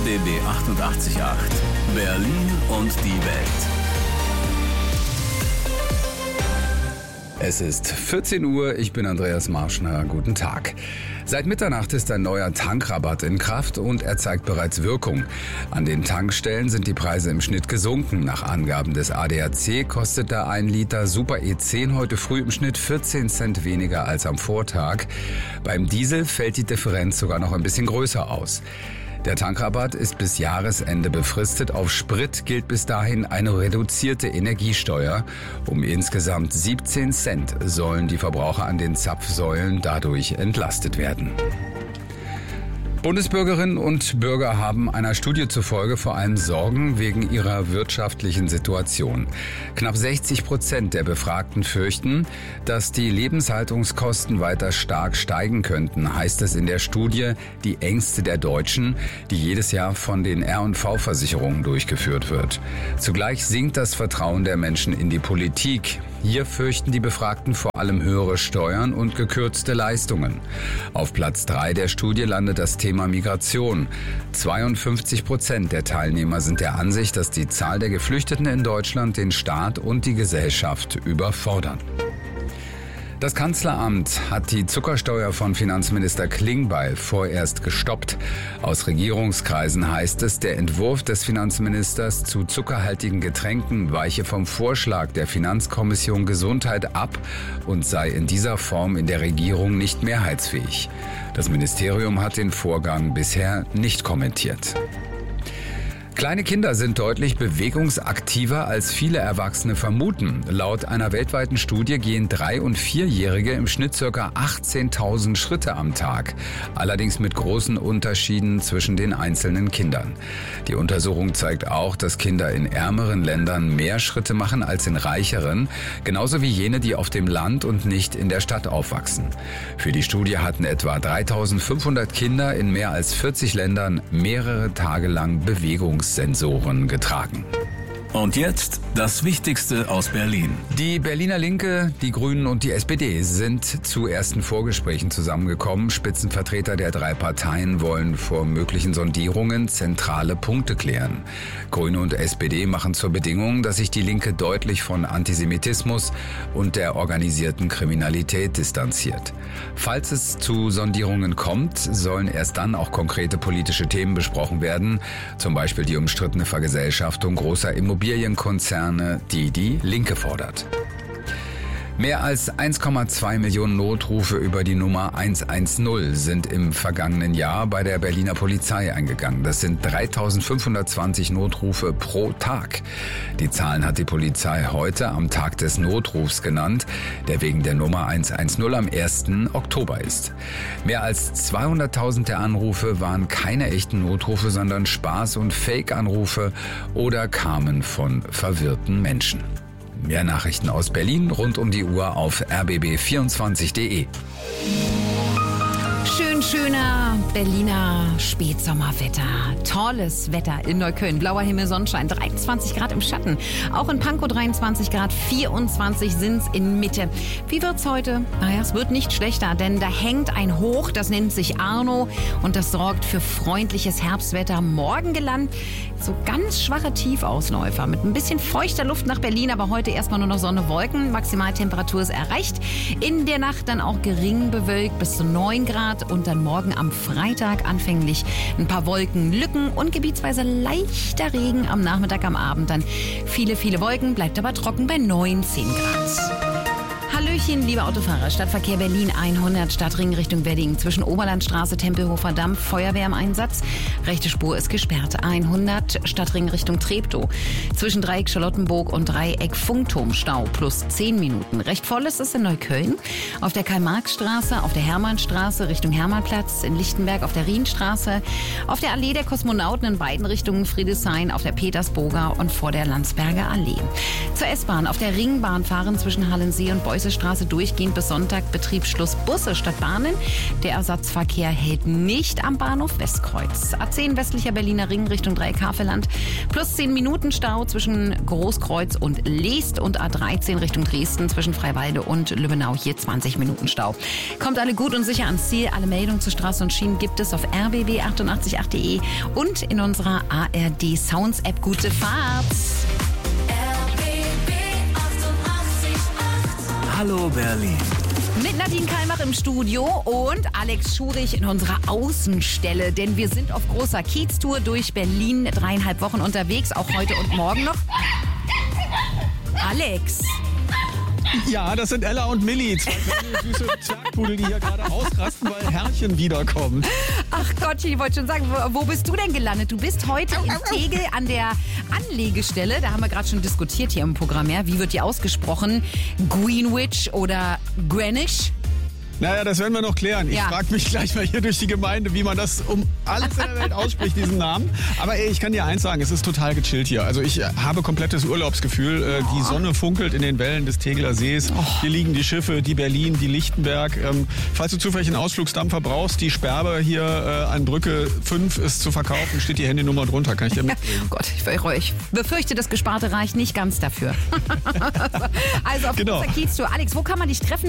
RBB 88.8 Berlin und die Welt. Es ist 14 Uhr, ich bin Andreas Marschner, guten Tag. Seit Mitternacht ist ein neuer Tankrabatt in Kraft und er zeigt bereits Wirkung. An den Tankstellen sind die Preise im Schnitt gesunken. Nach Angaben des ADAC kostet da ein Liter Super E10 heute früh im Schnitt 14 Cent weniger als am Vortag. Beim Diesel fällt die Differenz sogar noch ein bisschen größer aus. Der Tankrabatt ist bis Jahresende befristet. Auf Sprit gilt bis dahin eine reduzierte Energiesteuer. Um insgesamt 17 Cent sollen die Verbraucher an den Zapfsäulen dadurch entlastet werden. Bundesbürgerinnen und Bürger haben einer Studie zufolge vor allem Sorgen wegen ihrer wirtschaftlichen Situation. Knapp 60% der Befragten fürchten, dass die Lebenshaltungskosten weiter stark steigen könnten, heißt es in der Studie Die Ängste der Deutschen, die jedes Jahr von den R&V-Versicherungen durchgeführt wird. Zugleich sinkt das Vertrauen der Menschen in die Politik. Hier fürchten die Befragten vor allem höhere Steuern und gekürzte Leistungen. Auf Platz 3 der Studie landet das Thema Migration. 52% der Teilnehmer sind der Ansicht, dass die Zahl der Geflüchteten in Deutschland den Staat und die Gesellschaft überfordern. Das Kanzleramt hat die Zuckersteuer von Finanzminister Klingbeil vorerst gestoppt. Aus Regierungskreisen heißt es, der Entwurf des Finanzministers zu zuckerhaltigen Getränken weiche vom Vorschlag der Finanzkommission Gesundheit ab und sei in dieser Form in der Regierung nicht mehrheitsfähig. Das Ministerium hat den Vorgang bisher nicht kommentiert. Kleine Kinder sind deutlich bewegungsaktiver, als viele Erwachsene vermuten. Laut einer weltweiten Studie gehen 3- und 4-Jährige im Schnitt ca. 18.000 Schritte am Tag. Allerdings mit großen Unterschieden zwischen den einzelnen Kindern. Die Untersuchung zeigt auch, dass Kinder in ärmeren Ländern mehr Schritte machen als in reicheren, genauso wie jene, die auf dem Land und nicht in der Stadt aufwachsen. Für die Studie hatten etwa 3.500 Kinder in mehr als 40 Ländern mehrere Tage lang Sensoren getragen. Und jetzt das Wichtigste aus Berlin. Die Berliner Linke, die Grünen und die SPD sind zu ersten Vorgesprächen zusammengekommen. Spitzenvertreter der 3 Parteien wollen vor möglichen Sondierungen zentrale Punkte klären. Grüne und SPD machen zur Bedingung, dass sich die Linke deutlich von Antisemitismus und der organisierten Kriminalität distanziert. Falls es zu Sondierungen kommt, sollen erst dann auch konkrete politische Themen besprochen werden, zum Beispiel die umstrittene Vergesellschaftung großer Immobilienkonzerne, die die Linke fordert. Mehr als 1,2 Millionen Notrufe über die Nummer 110 sind im vergangenen Jahr bei der Berliner Polizei eingegangen. Das sind 3.520 Notrufe pro Tag. Die Zahlen hat die Polizei heute am Tag des Notrufs genannt, der wegen der Nummer 110 am 1. Oktober ist. Mehr als 200.000 der Anrufe waren keine echten Notrufe, sondern Spaß- und Fake-Anrufe oder kamen von verwirrten Menschen. Mehr Nachrichten aus Berlin rund um die Uhr auf rbb24.de. Schöner Berliner Spätsommerwetter. Tolles Wetter in Neukölln. Blauer Himmel, Sonnenschein, 23 Grad im Schatten. Auch in Pankow 23 Grad, 24 sind's in Mitte. Wie wird's heute? Naja, es wird nicht schlechter, denn da hängt ein Hoch, das nennt sich Arno und das sorgt für freundliches Herbstwetter. Morgen gelangt so ganz schwache Tiefausläufer mit ein bisschen feuchter Luft nach Berlin, aber heute erstmal nur noch Sonne, Wolken. Maximaltemperatur ist erreicht. In der Nacht dann auch gering bewölkt bis zu 9 Grad und dann morgen am Freitag anfänglich ein paar Wolkenlücken und gebietsweise leichter Regen am Nachmittag, am Abend dann viele Wolken, bleibt aber trocken bei 19 Grad. Hallöchen, liebe Autofahrer. Stadtverkehr Berlin 100, Stadtring Richtung Wedding. Zwischen Oberlandstraße, Tempelhofer Damm, Feuerwehr im Einsatz. Rechte Spur ist gesperrt. 100, Stadtring Richtung Treptow. Zwischen Dreieck Charlottenburg und Dreieck Funkturm Stau plus 10 Minuten. Recht voll ist es in Neukölln. Auf der Karl-Marx-Straße, auf der Hermannstraße Richtung Hermannplatz, in Lichtenberg auf der Rienstraße, auf der Allee der Kosmonauten in beiden Richtungen Friedrichshain, auf der Petersburger und vor der Landsberger Allee. Zur S-Bahn auf der Ringbahn fahren zwischen Hallensee und Beußestraße Straße durchgehend bis Sonntag Betriebsschluss Busse statt Bahnen. Der Ersatzverkehr hält nicht am Bahnhof Westkreuz. A10 westlicher Berliner Ring Richtung Dreieck-Havelland. Plus 10 Minuten Stau zwischen Großkreuz und Leest und A13 Richtung Dresden zwischen Freiwalde und Lübbenau. Hier 20 Minuten Stau. Kommt alle gut und sicher ans Ziel. Alle Meldungen zu Straße und Schienen gibt es auf rbb888.de und in unserer ARD Sounds App. Gute Fahrt! Hallo Berlin. Mit Nadine Kalmach im Studio und Alex Schurich in unserer Außenstelle. Denn wir sind auf großer Kieztour durch Berlin, 3,5 Wochen unterwegs, auch heute und morgen noch. Alex. Ja, das sind Ella und Milli, zwei kleine süße Zwergpudel, die hier gerade ausrasten, weil Herrchen wiederkommt. Ach Gott, ich wollte schon sagen, wo bist du denn gelandet? Du bist heute in Tegel an der Anlegestelle. Da haben wir gerade schon diskutiert hier im Programm. Ja. Wie wird die ausgesprochen? Greenwich oder Greenwich? Naja, das werden wir noch klären. Ich frage mich gleich mal hier durch die Gemeinde, wie man das um alles in der Welt ausspricht, diesen Namen. Aber ich kann dir eins sagen, es ist total gechillt hier. Also ich habe komplettes Urlaubsgefühl. Die Sonne funkelt in den Wellen des Tegeler Sees. Hier liegen die Schiffe, die Berlin, die Lichtenberg. Falls du zufällig einen Ausflugsdampfer brauchst, die Sperber hier an Brücke 5 ist zu verkaufen, steht die Handynummer drunter. Kann ich dir mitbringen. Gott, ich befürchte, das Gesparte reicht nicht ganz dafür. Also auf großer Kieztour. Alex, wo kann man dich treffen?